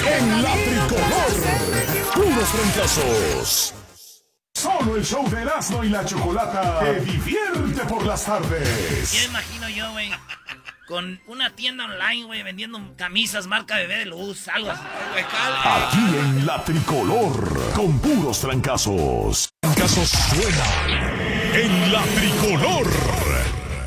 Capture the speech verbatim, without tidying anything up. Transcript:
En la Tricolor, puros fracasos. Solo el show de Erasmo y la Chocolata te divierte por las tardes. Ya imagino yo, güey, con una tienda online, güey, vendiendo camisas marca Bebé de Luz, algo así. Aquí en la Tricolor, con puros trancazos. Trancazos suenan en la Tricolor.